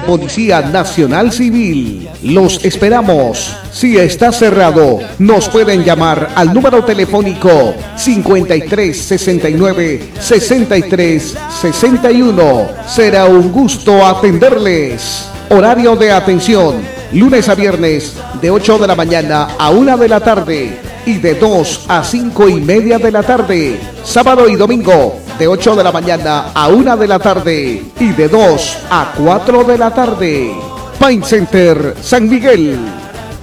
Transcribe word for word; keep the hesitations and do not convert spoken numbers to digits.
Policía Nacional Civil. Los esperamos. Si está cerrado, nos pueden llamar al número telefónico cincuenta y tres sesenta y nueve sesenta y tres sesenta y uno. Será un gusto atenderles. Horario de atención: lunes a viernes de ocho de la mañana a una de la tarde y de dos a cinco y media de la tarde. Sábado y domingo de ocho de la mañana a una de la tarde y de dos a cuatro de la tarde. Paint Center San Miguel.